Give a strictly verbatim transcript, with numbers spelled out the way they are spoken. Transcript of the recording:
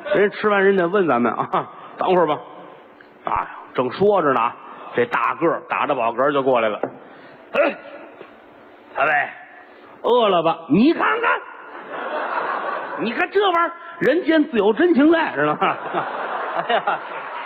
人吃完人家问咱们啊，等会儿吧。啊，正说着呢，这大个儿打着饱嗝就过来了。哎，大卫，饿了吧？你看看，你看这玩意儿，人间自有真情在，知道吗？哎呀，